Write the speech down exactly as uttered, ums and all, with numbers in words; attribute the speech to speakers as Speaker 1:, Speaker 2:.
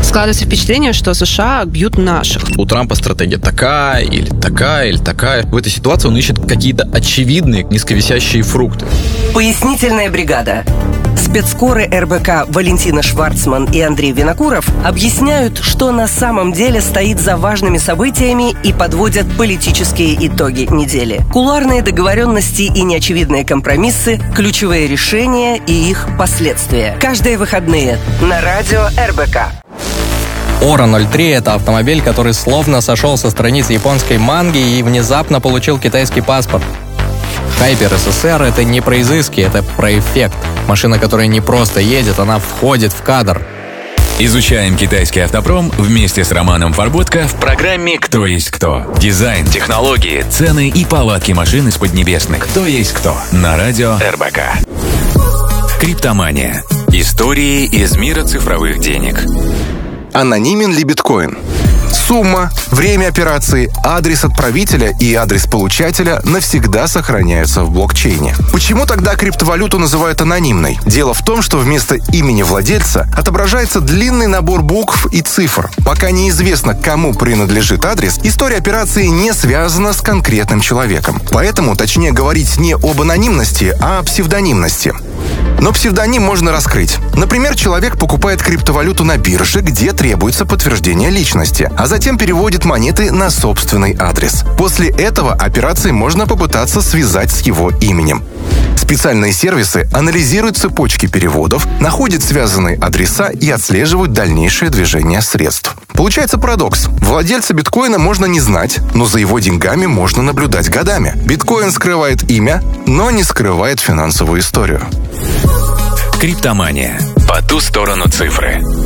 Speaker 1: Складывается впечатление, что США бьют наших.
Speaker 2: У Трампа стратегия такая, или такая, или такая. В этой ситуации он ищет какие-то очевидные низковисящие фрукты.
Speaker 3: Пояснительная бригада. Спецкоры эр бэ ка Валентина Шварцман и Андрей Винокуров объясняют, что на самом деле стоит за важными событиями и подводят политические итоги недели. Кулуарные договоренности и неочевидные компромиссы, ключевые решения и их последствия. Каждые выходные на радио эр бэ ка.
Speaker 4: Ора ноль три — это автомобиль, который словно сошел со страниц японской манги и внезапно получил китайский паспорт. Хайпер эс эс эр — это не про изыски, это про эффект. Машина, которая не просто едет, она входит в кадр.
Speaker 5: Изучаем китайский автопром вместе с Романом Фарботко в программе «Кто есть кто». Дизайн, технологии, цены и повадки машин из Поднебесной. «Кто есть кто» на радио эр бэ ка. Криптомания. Истории из мира цифровых денег.
Speaker 6: Анонимен ли биткоин? Сумма, время операции, адрес отправителя и адрес получателя навсегда сохраняются в блокчейне. Почему тогда криптовалюту называют анонимной? Дело в том, что вместо имени владельца отображается длинный набор букв и цифр. Пока неизвестно, кому принадлежит адрес, история операции не связана с конкретным человеком. Поэтому точнее говорить не об анонимности, а о псевдонимности. Но псевдоним можно раскрыть. Например, человек покупает криптовалюту на бирже, где требуется подтверждение личности, а затем переводит монеты на собственный адрес. После этого операции можно попытаться связать с его именем. Специальные сервисы анализируют цепочки переводов, находят связанные адреса и отслеживают дальнейшее движение средств. Получается парадокс. Владельца биткоина можно не знать, но за его деньгами можно наблюдать годами. Биткоин скрывает имя, но не скрывает финансовую историю.
Speaker 5: Криптомания. По ту сторону цифры.